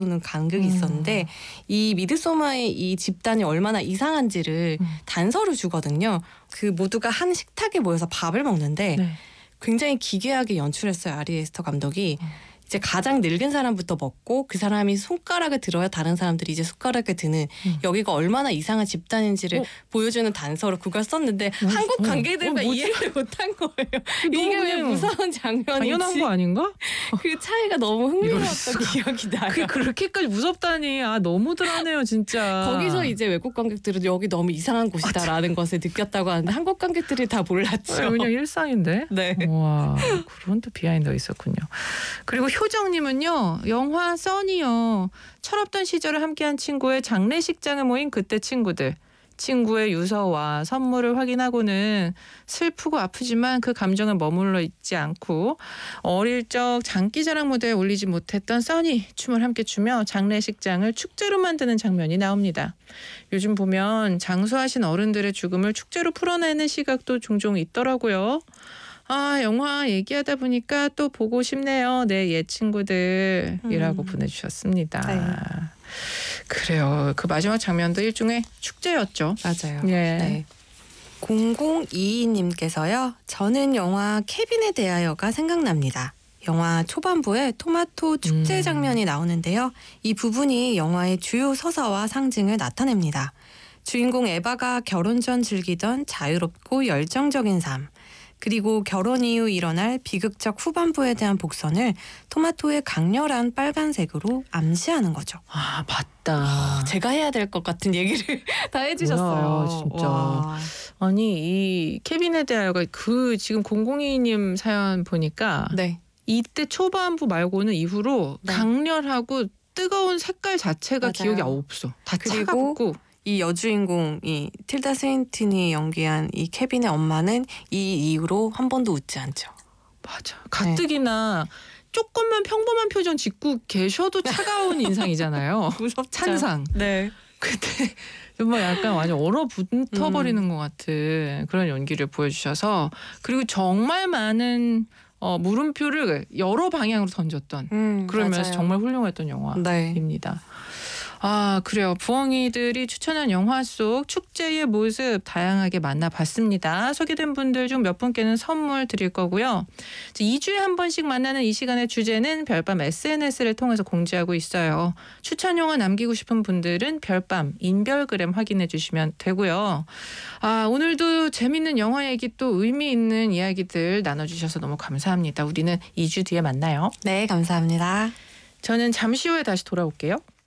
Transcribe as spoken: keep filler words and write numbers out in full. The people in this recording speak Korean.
는 간극이 있었는데 음. 이 미드소마의 이 집단이 얼마나 이상한지를 음. 단서를 주거든요. 그 모두가 한 식탁에 모여서 밥을 먹는데 네. 굉장히 기괴하게 연출했어요. 아리 에스터 감독이. 음. 이제 가장 늙은 사람부터 먹고 그 사람이 손가락을 들어야 다른 사람들이 이제 숟가락을 드는 음. 여기가 얼마나 이상한 집단인지를 어? 보여주는 단서로 그걸 썼는데 뭐, 한국 어. 관객들과 어, 뭐지? 이해를 못한 거예요. 너무 이게 왜 그냥 무서운 장면인지. 당연한 거 아닌가? 그 차이가 너무 흥미로웠던 기억이 나요. 그 그렇게까지 무섭다니. 아 너무들 하네요 진짜. 거기서 이제 외국 관객들은 여기 너무 이상한 곳이다라는 것을 느꼈다고 하는데 한국 관객들이 다 몰랐죠. 어, 그냥 일상인데. 네. 와 그런 또 비하인드가 있었군요. 그리고 효정님은요. 영화 써니요. 철없던 시절을 함께한 친구의 장례식장에 모인 그때 친구들. 친구의 유서와 선물을 확인하고는 슬프고 아프지만 그 감정을 머물러 있지 않고 어릴 적 장기자랑 무대에 올리지 못했던 써니 춤을 함께 추며 장례식장을 축제로 만드는 장면이 나옵니다. 요즘 보면 장수하신 어른들의 죽음을 축제로 풀어내는 시각도 종종 있더라고요. 아 영화 얘기하다 보니까 또 보고 싶네요. 내 옛 친구들이라고 음. 보내주셨습니다. 네. 그래요. 그 마지막 장면도 일종의 축제였죠. 맞아요. 예. 네. 공공이이님께서요. 저는 영화 케빈에 대하여가 생각납니다. 영화 초반부에 토마토 축제 음. 장면이 나오는데요. 이 부분이 영화의 주요 서사와 상징을 나타냅니다. 주인공 에바가 결혼 전 즐기던 자유롭고 열정적인 삶, 그리고 결혼 이후 일어날 비극적 후반부에 대한 복선을 토마토의 강렬한 빨간색으로 암시하는 거죠. 아 맞다. 제가 해야 될 것 같은 얘기를 다 해주셨어요. 뭐야, 진짜. 와. 아니 이 케빈에 대하여가 그 지금 공공이이님 사연 보니까 네. 이때 초반부 말고는 이후로 네. 강렬하고 뜨거운 색깔 자체가 맞아요. 기억이 없어. 다 그리고 차갑고. 이 여주인공이 틸다 스윈튼이 연기한 이 케빈의 엄마는 이 이후로 한 번도 웃지 않죠. 맞아. 가뜩이나 조금만 평범한 표정 짓고 계셔도 차가운 인상이잖아요. 무섭죠. 찬상. 네. 그때 정말 약간 완전 얼어붙어버리는 음. 것 같은 그런 연기를 보여주셔서 그리고 정말 많은 어, 물음표를 여러 방향으로 던졌던 음, 그러면서 맞아요. 정말 훌륭했던 네. 영화입니다. 아 그래요. 부엉이들이 추천한 영화 속 축제의 모습 다양하게 만나봤습니다. 소개된 분들 중 몇 분께는 선물 드릴 거고요. 이 주에 한 번씩 만나는 이 시간의 주제는 별밤 에스엔에스를 통해서 공지하고 있어요. 추천 영화 남기고 싶은 분들은 별밤 인별그램 확인해 주시면 되고요. 아 오늘도 재밌는 영화 얘기 또 의미 있는 이야기들 나눠주셔서 너무 감사합니다. 우리는 이 주 뒤에 만나요. 네, 감사합니다. 저는 잠시 후에 다시 돌아올게요.